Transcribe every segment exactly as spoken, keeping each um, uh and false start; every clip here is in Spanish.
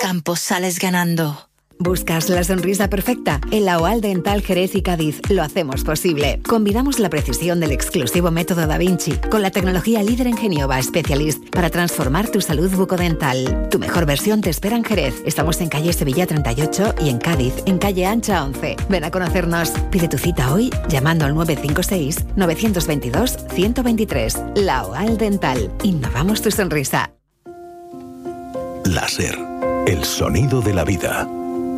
campo sales ganando. ¿Buscas la sonrisa perfecta? En la OAL Dental Jerez y Cádiz lo hacemos posible. Combinamos la precisión del exclusivo método Da Vinci con la tecnología líder en Genioba Specialist para transformar tu salud bucodental. Tu mejor versión te espera en Jerez. Estamos en calle Sevilla treinta y ocho y en Cádiz, en calle Ancha once. Ven a conocernos. Pide tu cita hoy llamando al nueve cinco seis, nueve dos dos, uno cero dos tres. La OAL Dental. Innovamos tu sonrisa. Láser. El sonido de la vida.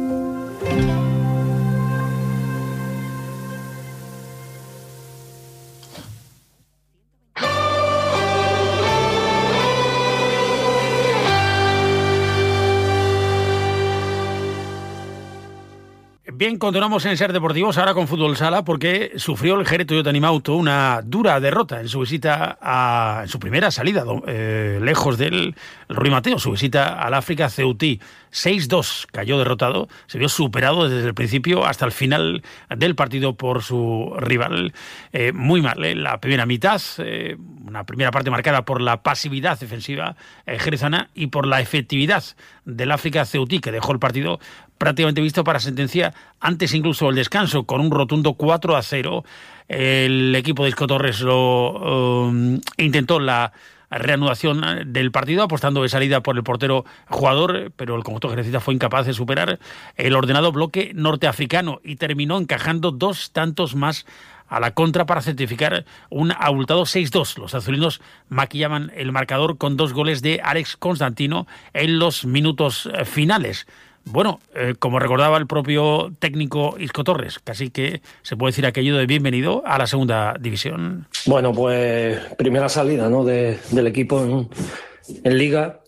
Bien, continuamos en Ser Deportivos, ahora con Fútbol Sala, porque sufrió el Jerez Toyota Animauto una dura derrota en su visita a en su primera salida, eh, lejos del Rui Mateo, su visita al África Ceutí. seis dos cayó derrotado, se vio superado desde el principio hasta el final del partido por su rival. Eh, muy mal, eh, la primera mitad, eh, una primera parte marcada por la pasividad defensiva eh, jerezana y por la efectividad del África Ceutí, que dejó el partido prácticamente visto para sentencia antes incluso del descanso, con un rotundo cuatro a cero. El equipo de Isco Torres lo um, intentó la reanudación del partido, apostando de salida por el portero jugador, pero el conjunto jerezita fue incapaz de superar el ordenado bloque norteafricano y terminó encajando dos tantos más a la contra para certificar un abultado seis dos. Los azulinos maquillaban el marcador con dos goles de Alex Constantino en los minutos finales. Bueno, eh, como recordaba el propio técnico Isco Torres, casi que se puede decir aquello de bienvenido a la segunda división. Bueno, pues primera salida, ¿no?, de, del equipo en, en Liga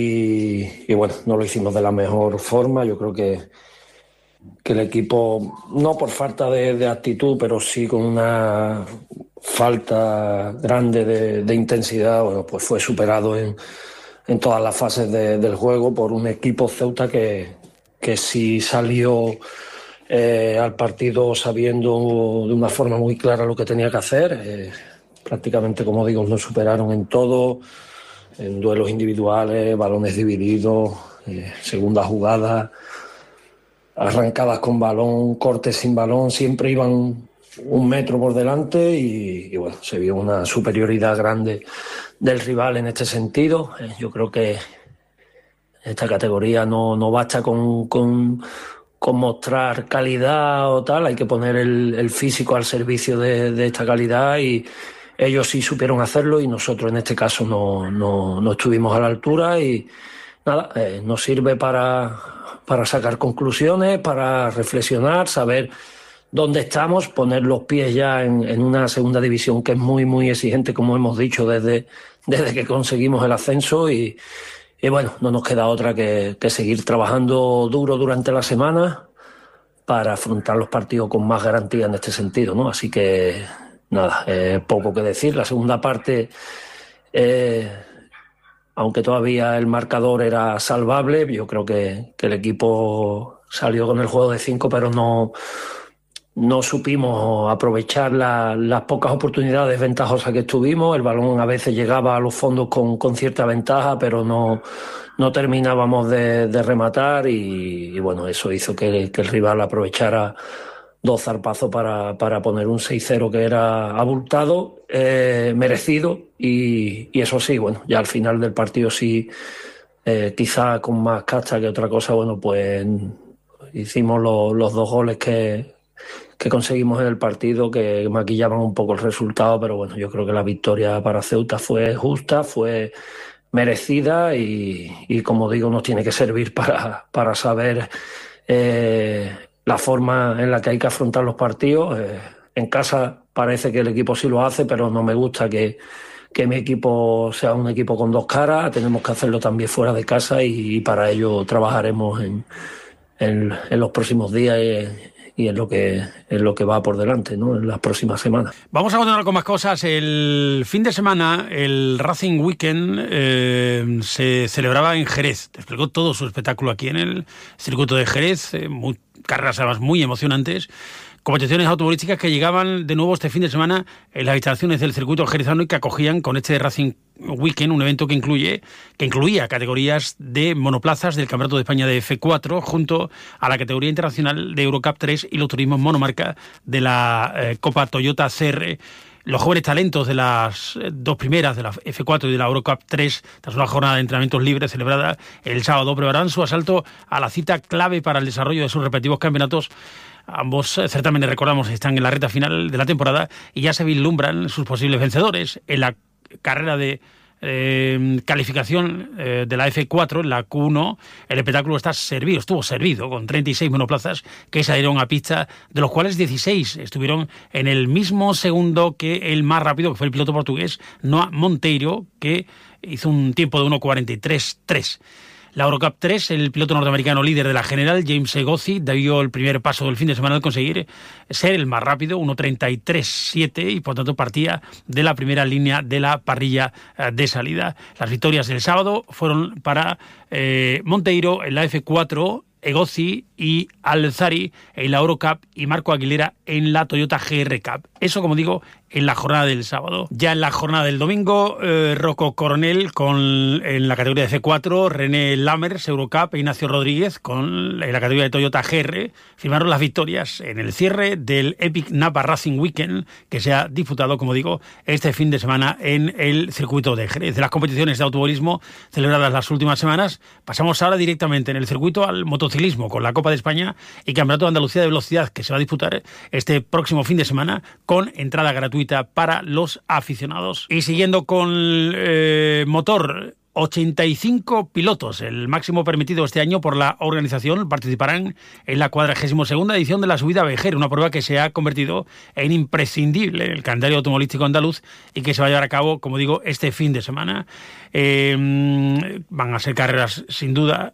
y, y bueno, no lo hicimos de la mejor forma. Yo creo que, que el equipo, no por falta de, de actitud, pero sí con una falta grande de, de intensidad, bueno, pues fue superado en, en todas las fases de, del juego por un equipo Ceuta que que sí salió eh, al partido sabiendo de una forma muy clara lo que tenía que hacer. Eh, prácticamente, como digo, nos superaron en todo, en duelos individuales, balones divididos, eh, segunda jugada, arrancadas con balón, cortes sin balón, siempre iban un metro por delante y, y bueno, se vio una superioridad grande del rival en este sentido. Eh, yo creo que esta categoría no, no basta con, con, con mostrar calidad o tal, hay que poner el, el físico al servicio de, de esta calidad y ellos sí supieron hacerlo y nosotros en este caso no, no, no estuvimos a la altura y nada, eh, nos sirve para, para sacar conclusiones, para reflexionar, saber dónde estamos, poner los pies ya en, en una segunda división que es muy, muy exigente, como hemos dicho, desde, desde que conseguimos el ascenso y Y bueno, no nos queda otra que, que seguir trabajando duro durante la semana para afrontar los partidos con más garantía en este sentido, ¿no? Así que nada, eh, poco que decir. La segunda parte, eh, aunque todavía el marcador era salvable, yo creo que, que el equipo salió con el juego de cinco, pero no, no supimos aprovechar la, las pocas oportunidades ventajosas que tuvimos. El balón a veces llegaba a los fondos con, con cierta ventaja, pero no, no terminábamos de, de rematar y, y bueno, eso hizo que, que el rival aprovechara dos zarpazos para, para poner un seis cero que era abultado, eh, merecido y, y eso sí, bueno, ya al final del partido sí, eh, quizá con más casta que otra cosa, bueno, pues hicimos lo, los dos goles que que conseguimos en el partido que maquillaban un poco el resultado, pero bueno, yo creo que la victoria para Ceuta fue justa, fue merecida y, y como digo, nos tiene que servir para, para saber eh, la forma en la que hay que afrontar los partidos. Eh, en casa parece que el equipo sí lo hace, pero no me gusta que, que mi equipo sea un equipo con dos caras. Tenemos que hacerlo también fuera de casa y, y para ello trabajaremos en, en, en los próximos días y, y en lo que en lo que va por delante, ¿no?, en las próximas semanas. Vamos a continuar con más cosas. El fin de semana, el Racing Weekend eh, se celebraba en Jerez. Desplegó todo su espectáculo aquí en el circuito de Jerez, eh, muy, carreras además muy emocionantes, competiciones automovilísticas que llegaban de nuevo este fin de semana en las instalaciones del circuito jerezano y que acogían con este Racing Weekend un evento que incluye que incluía categorías de monoplazas del Campeonato de España de F cuatro junto a la categoría internacional de Eurocup tres y los turismos monomarca de la eh, Copa Toyota C R. Los jóvenes talentos de las dos primeras, de la F cuatro y de la Eurocup tres, tras una jornada de entrenamientos libres celebrada el sábado, prepararán su asalto a la cita clave para el desarrollo de sus respectivos campeonatos. Ambos certámenes, recordamos, están en la recta final de la temporada y ya se vislumbran sus posibles vencedores. En la carrera de eh, calificación eh, de la F cuatro, en la Q uno, el espectáculo está servido, estuvo servido con treinta y seis monoplazas que salieron a pista, de los cuales dieciséis estuvieron en el mismo segundo que el más rápido, que fue el piloto portugués Noah Monteiro, que hizo un tiempo de uno cuarenta y tres tres. La Eurocup tres, el piloto norteamericano líder de la general, James Egozzi, dio el primer paso del fin de semana al conseguir ser el más rápido, uno treinta y tres siete, y por tanto partía de la primera línea de la parrilla de salida. Las victorias del sábado fueron para eh, Monteiro en la F cuatro, Egozzi y Alzari en la Eurocup y Marco Aguilera en la Toyota G R Cup. Eso, como digo, en la jornada del sábado. Ya en la jornada del domingo, eh, Rocco Coronel con, en la categoría de F cuatro, René Lammers, Eurocup, e Ignacio Rodríguez con en la categoría de Toyota G R, firmaron las victorias en el cierre del Epic Napa Racing Weekend, que se ha disputado, como digo, este fin de semana en el circuito de Jerez. De las competiciones de automovilismo celebradas las últimas semanas, pasamos ahora directamente en el circuito al motociclismo, con la Copa de España y Campeonato de Andalucía de Velocidad, que se va a disputar este próximo fin de semana con entrada gratuita para los aficionados. Y siguiendo con eh, motor, ochenta y cinco pilotos, el máximo permitido este año por la organización, participarán en la cuadragésima segunda edición de la subida a Vejer, una prueba que se ha convertido en imprescindible en el calendario automovilístico andaluz y que se va a llevar a cabo, como digo, este fin de semana. Eh, van a ser carreras, sin duda,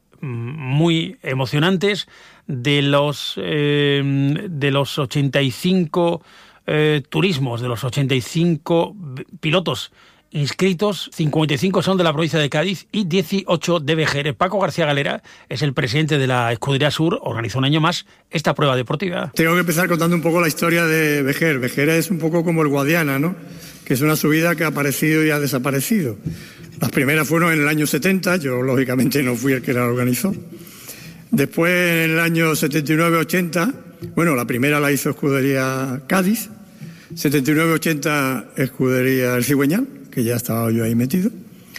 muy emocionantes. De los, eh, de los ochenta y cinco eh, turismos, de los ochenta y cinco pilotos inscritos, cincuenta y cinco son de la provincia de Cádiz y dieciocho de Vejer. Paco García Galera es el presidente de la Escudería Sur, organizó un año más esta prueba deportiva. Tengo que empezar contando un poco la historia de Vejer. Vejer es un poco como el Guadiana, ¿no?, que es una subida que ha aparecido y ha desaparecido. Las primeras fueron en el año setenta, yo lógicamente no fui el que la organizó. Después, en el año setenta y nueve ochenta, bueno, la primera la hizo Escudería Cádiz, setenta y nueve ochenta Escudería El Cigüeñal, que ya estaba yo ahí metido,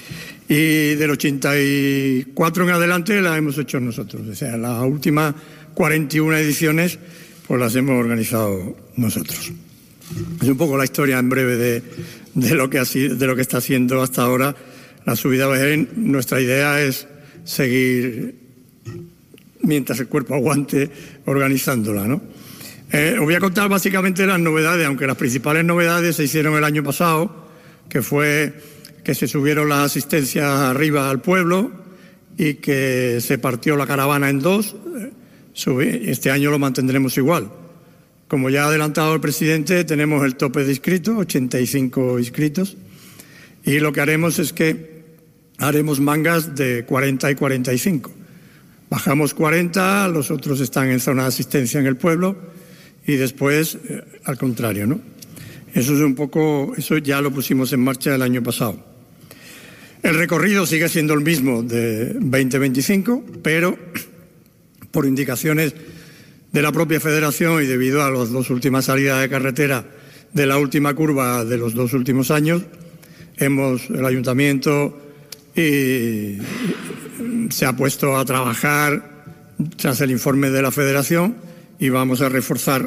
y del ochenta y cuatro en adelante la hemos hecho nosotros. O sea, las últimas cuarenta y una ediciones pues las hemos organizado nosotros. Es un poco la historia en breve de, de, lo, que ha, de lo que está haciendo hasta ahora la subida a Vejer. Nuestra idea es seguir, mientras el cuerpo aguante, organizándola, ¿no? Eh, os voy a contar básicamente las novedades, aunque las principales novedades se hicieron el año pasado, que fue que se subieron las asistencias arriba al pueblo y que se partió la caravana en dos. Este año lo mantendremos igual. Como ya ha adelantado el presidente, tenemos el tope de inscritos, ochenta y cinco inscritos, y lo que haremos es que haremos mangas de cuarenta y cuarenta y cinco. Bajamos cuarenta, los otros están en zona de asistencia en el pueblo, y después eh, al contrario, ¿no? Eso es un poco, eso ya lo pusimos en marcha el año pasado. El recorrido sigue siendo el mismo de veinte veinticinco, pero por indicaciones de la propia federación y debido a las dos últimas salidas de carretera de la última curva de los dos últimos años, hemos, el ayuntamiento y, se ha puesto a trabajar tras el informe de la federación y vamos a reforzar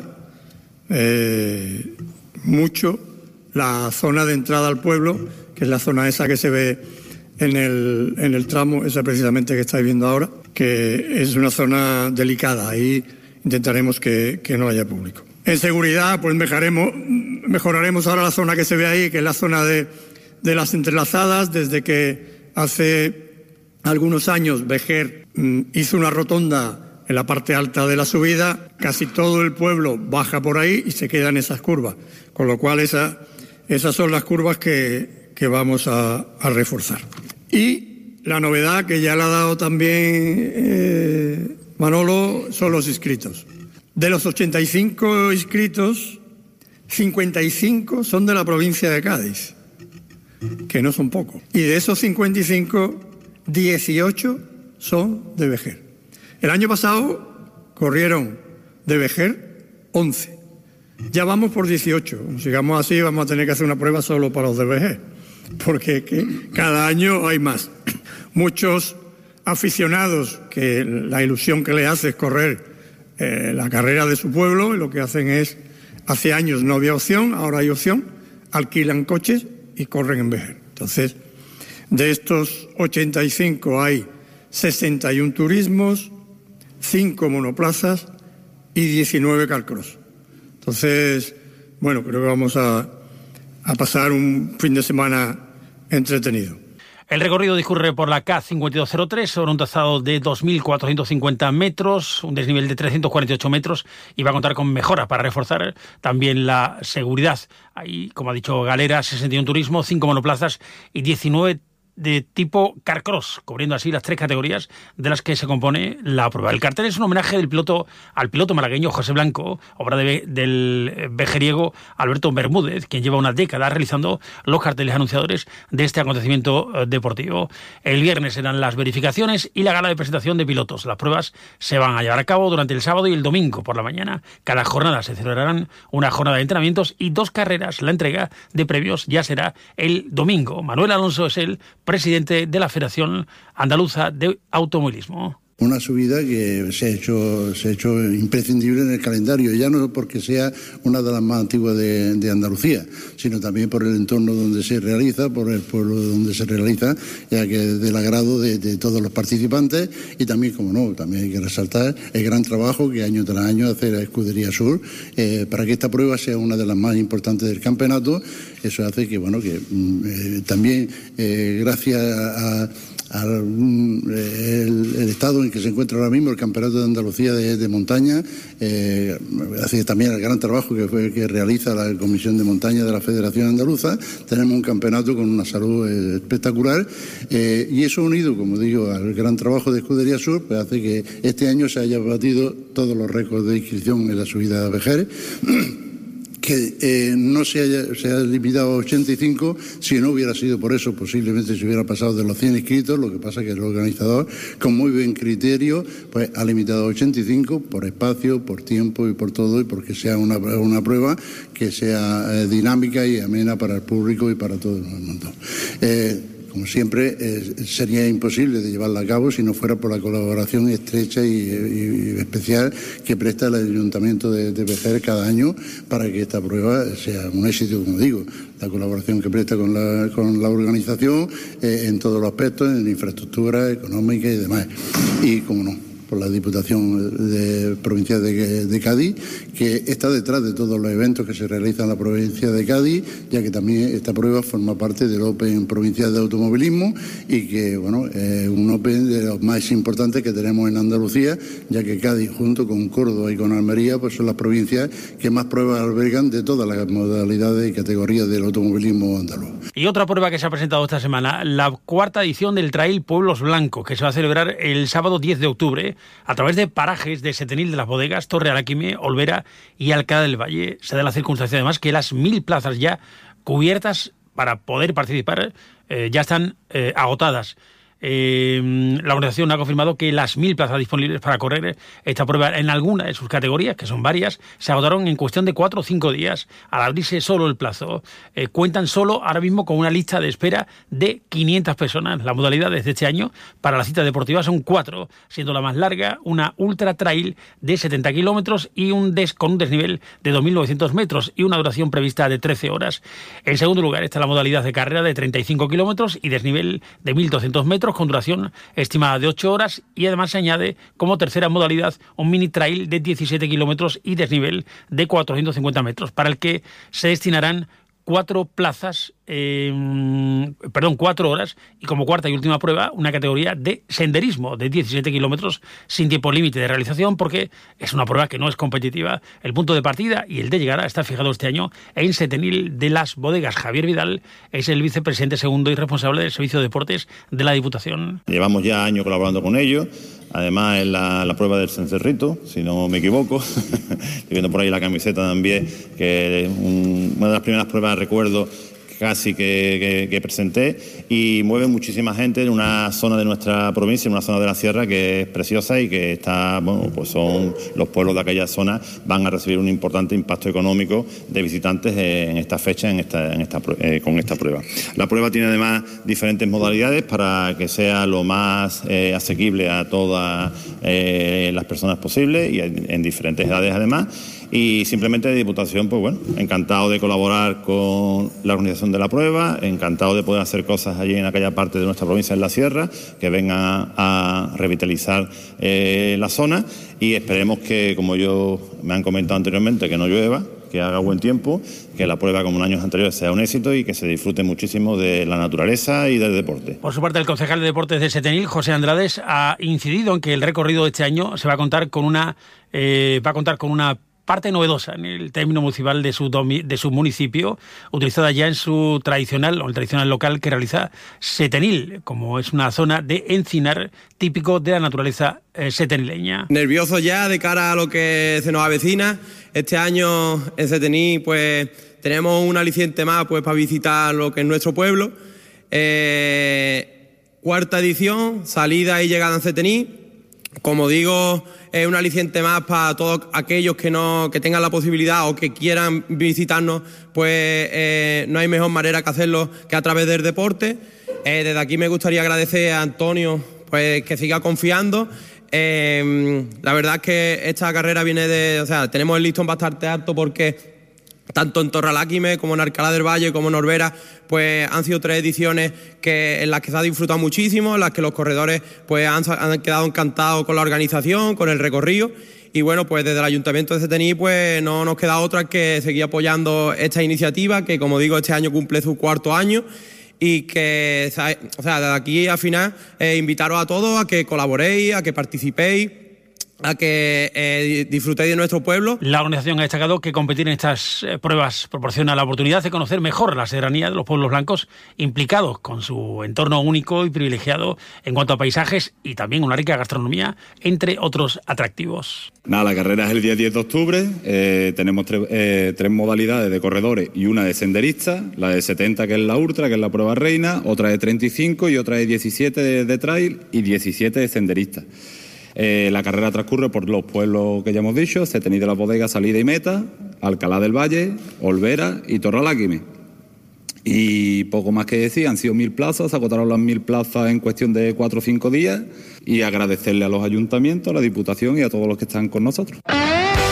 eh, mucho la zona de entrada al pueblo, que es la zona esa que se ve en el, en el tramo, esa precisamente que estáis viendo ahora, que es una zona delicada. Ahí intentaremos que, que no haya público. En seguridad, pues mejoraremos, mejoraremos ahora la zona que se ve ahí, que es la zona de, de las entrelazadas. Desde que hace algunos años Vejer mmm, hizo una rotonda en la parte alta de la subida, casi todo el pueblo baja por ahí y se queda en esas curvas, con lo cual esa, esas son las curvas que, que vamos a, a reforzar. Y la novedad que ya le ha dado también eh, Manolo son los inscritos. De los ochenta y cinco inscritos, cincuenta y cinco son de la provincia de Cádiz, que no son pocos. Y de esos cincuenta y cinco, dieciocho son de Vejer. El año pasado corrieron de Vejer once. Ya vamos por dieciocho. Si sigamos así, vamos a tener que hacer una prueba solo para los de Vejer, porque que cada año hay más. Muchos aficionados que la ilusión que les hace es correr eh, la carrera de su pueblo, y lo que hacen es, hace años no había opción, ahora hay opción, alquilan coches y corren en Vejer. Entonces, de estos ochenta y cinco hay sesenta y uno turismos, cinco monoplazas y diecinueve carcross. Entonces, bueno, creo que vamos a, a pasar un fin de semana entretenido. El recorrido discurre por la K cincuenta y dos cero tres sobre un trazado de dos mil cuatrocientos cincuenta metros, un desnivel de trescientos cuarenta y ocho metros, y va a contar con mejoras para reforzar también la seguridad. Hay, como ha dicho Galera, sesenta y uno turismo, cinco monoplazas y diecinueve de tipo carcross, cubriendo así las tres categorías de las que se compone la prueba. El cartel es un homenaje del piloto al piloto malagueño José Blanco, obra de, del vejeriego Alberto Bermúdez, quien lleva una década realizando los carteles anunciadores de este acontecimiento deportivo. El viernes serán las verificaciones y la gala de presentación de pilotos. Las pruebas se van a llevar a cabo durante el sábado y el domingo por la mañana. Cada jornada se celebrarán una jornada de entrenamientos y dos carreras. La entrega de premios ya será el domingo. Manuel Alonso es el presidente de la Federación Andaluza de Automovilismo. Una subida que se ha hecho se ha hecho imprescindible en el calendario, ya no porque sea una de las más antiguas de, de Andalucía, sino también por el entorno donde se realiza, por el pueblo donde se realiza, ya que es del agrado de, de todos los participantes, y también, como no, también hay que resaltar el gran trabajo que año tras año hace la Escudería Sur eh, para que esta prueba sea una de las más importantes del campeonato. Eso hace que, bueno, que eh, también eh, gracias a, a al el, el estado en que se encuentra ahora mismo el Campeonato de Andalucía de, de Montaña, eh, hace también el gran trabajo que, fue, que realiza la Comisión de Montaña de la Federación Andaluza. Tenemos un campeonato con una salud eh, espectacular, eh, y eso unido, como digo, al gran trabajo de Escudería Sur, pues hace que este año se haya batido todos los récords de inscripción en la subida de Vejer, que eh, no se haya, se haya limitado a ochenta y cinco. Si no hubiera sido por eso, posiblemente se hubiera pasado de los cien inscritos. Lo que pasa es que el organizador, con muy buen criterio, pues ha limitado a ochenta y cinco por espacio, por tiempo y por todo, y porque sea una, una prueba que sea eh, dinámica y amena para el público y para todo el mundo. Eh, Como siempre, eh, sería imposible de llevarla a cabo si no fuera por la colaboración estrecha y, y, y especial que presta el Ayuntamiento de, de Vejer cada año para que esta prueba sea un éxito, como digo. La colaboración que presta con la, con la organización eh, en todos los aspectos, en infraestructura, económica y demás. Y, como no, por la Diputación de, Provincial de, de Cádiz, que está detrás de todos los eventos que se realizan en la provincia de Cádiz, ya que también esta prueba forma parte del Open Provincial de Automovilismo y que, bueno, es un Open de los más importantes que tenemos en Andalucía, ya que Cádiz, junto con Córdoba y con Almería, pues son las provincias que más pruebas albergan de todas las modalidades y categorías del automovilismo andaluz. Y otra prueba que se ha presentado esta semana, la cuarta edición del Trail Pueblos Blancos, que se va a celebrar el sábado diez de octubre a través de parajes de Setenil de las Bodegas, Torre Araquime, Olvera y Alcalá del Valle. Se da la circunstancia además que las mil plazas ya cubiertas para poder participar eh, ya están eh, agotadas. Eh, la organización ha confirmado que las mil plazas disponibles para correr esta prueba en alguna de sus categorías, que son varias, se agotaron en cuestión de cuatro o cinco días al abrirse solo el plazo. Eh, cuentan solo ahora mismo con una lista de espera de quinientas personas. Las modalidades de este año para la cita deportiva son cuatro, siendo la más larga una ultra trail de setenta kilómetros y un des con un desnivel de dos mil novecientos metros y una duración prevista de trece horas. En segundo lugar está la modalidad de carrera de treinta y cinco kilómetros y desnivel de mil doscientos metros con duración estimada de ocho horas, y además se añade como tercera modalidad un mini trail de diecisiete kilómetros y desnivel de cuatrocientos cincuenta metros, para el que se destinarán cuatro plazas eh, perdón, cuatro horas, y como cuarta y última prueba, una categoría de senderismo de diecisiete kilómetros sin tiempo límite de realización, porque es una prueba que no es competitiva. El punto de partida y el de llegada está fijado este año en Setenil de las Bodegas. Javier Vidal es el vicepresidente segundo y responsable del Servicio de Deportes de la Diputación. Llevamos ya años colaborando con ellos. Además, es la, la prueba del cencerrito, si no me equivoco. Estoy viendo por ahí la camiseta también, que es un, una de las primeras pruebas, recuerdo, casi que, que, que presenté, y mueve muchísima gente en una zona de nuestra provincia, en una zona de la sierra que es preciosa y que está, bueno, pues son los pueblos de aquella zona van a recibir un importante impacto económico de visitantes en esta fecha, en esta, en esta, eh, con esta prueba. La prueba tiene además diferentes modalidades para que sea lo más eh, asequible a todas eh, las personas posibles y en, en diferentes edades además. Y simplemente de Diputación, pues bueno, encantado de colaborar con la organización de la prueba, encantado de poder hacer cosas allí en aquella parte de nuestra provincia, en la sierra, que vengan a, a revitalizar eh, la zona, y esperemos que, como yo me han comentado anteriormente, que no llueva, que haga buen tiempo, que la prueba, como en años anteriores, sea un éxito y que se disfrute muchísimo de la naturaleza y del deporte. Por su parte, el concejal de Deportes de Setenil, José Andrades, ha incidido en que el recorrido de este año se va a contar con una eh, va a contar con una parte novedosa en el término municipal de su, domi- de su municipio, utilizada ya en su tradicional o el tradicional local que realiza Setenil, como es una zona de encinar típico de la naturaleza eh, setenileña. Nervioso ya de cara a lo que se nos avecina. Este año en Setenil pues tenemos un aliciente más pues para visitar lo que es nuestro pueblo. Eh, cuarta edición, salida y llegada en Setenil. Como digo, es un aliciente más para todos aquellos que no que tengan la posibilidad o que quieran visitarnos, pues eh, no hay mejor manera que hacerlo que a través del deporte. Eh, desde aquí me gustaría agradecer a Antonio pues que siga confiando. Eh, la verdad es que esta carrera viene de... O sea, tenemos el listón bastante alto porque tanto en Torreláquime como en Alcalá del Valle como en Orbera, pues han sido tres ediciones que, en las que se ha disfrutado muchísimo, en las que los corredores pues han, han quedado encantados con la organización, con el recorrido. Y bueno, pues desde el Ayuntamiento de Setenil pues no nos queda otra que seguir apoyando esta iniciativa, que como digo, este año cumple su cuarto año. Y que, o sea, desde aquí al final, eh, invitaros a todos a que colaboréis, a que participéis, a que eh, disfrutéis de nuestro pueblo. La organización ha destacado que competir en estas eh, pruebas proporciona la oportunidad de conocer mejor la serranía de los pueblos blancos implicados con su entorno único y privilegiado en cuanto a paisajes y también una rica gastronomía, entre otros atractivos. Nada, la carrera es el día diez de octubre, eh, tenemos tre- eh, tres modalidades de corredores y una de senderistas, la de setenta que es la ultra, que es la prueba reina, otra de treinta y cinco y otra de diecisiete de, de trail y diecisiete de senderistas. Eh, la carrera transcurre por los pueblos que ya hemos dicho, Setenil de las Bodegas, salida y meta, Alcalá del Valle, Olvera y Torreláquime. Y poco más que decir, han sido mil plazas, se agotaron las mil plazas en cuestión de cuatro o cinco días, y agradecerle a los ayuntamientos, a la Diputación y a todos los que están con nosotros.